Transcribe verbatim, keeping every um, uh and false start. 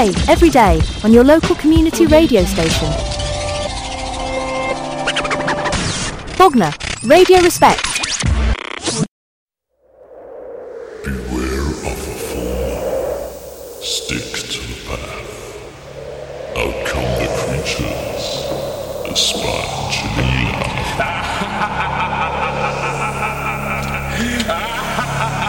Every day on your local community radio station. Bognor, Radio Respect. Beware of a fool. Stick to the path. Out come the creatures. The sponge and the